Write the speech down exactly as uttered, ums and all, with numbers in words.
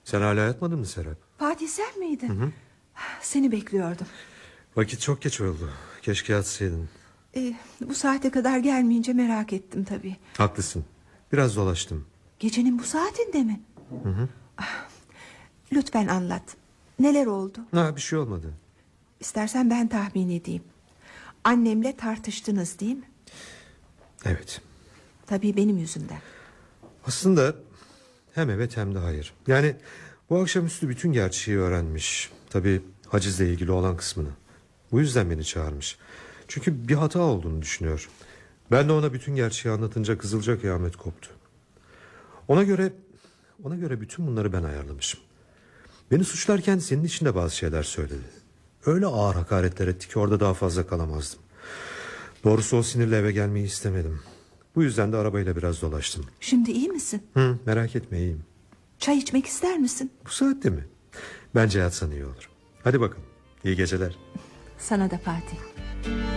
Sen hala yatmadın mı Serap? Fatih sen miydin? Hı hı. Seni bekliyordum. Vakit çok geç oldu. Keşke yatsaydın. Ee, bu saate kadar gelmeyince merak ettim tabii. Haklısın. Biraz dolaştım. Gecenin bu saatinde mi? Hı hı. Lütfen anlat. Neler oldu? Ha, bir şey olmadı. İstersen ben tahmin edeyim. Annemle tartıştınız değil mi? Evet. Tabii benim yüzümden. Aslında hem evet hem de hayır. Yani bu akşamüstü bütün gerçeği öğrenmiş. Tabii hacizle ilgili olan kısmını. Bu yüzden beni çağırmış. Çünkü bir hata olduğunu düşünüyor. Ben de ona bütün gerçeği anlatınca kızılca kıyamet koptu. Ona göre ona göre bütün bunları ben ayarlamışım. Beni suçlarken senin için de bazı şeyler söyledi. Öyle ağır hakaretler etti ki orada daha fazla kalamazdım. Doğrusu o sinirle eve gelmeyi istemedim. Bu yüzden de arabayla biraz dolaştım. Şimdi iyi misin? Hı, merak etme, iyiyim. Çay içmek ister misin? Bu saatte mi? Bence yatsan iyi olur. Hadi bakalım. İyi geceler. Sana da Fatih.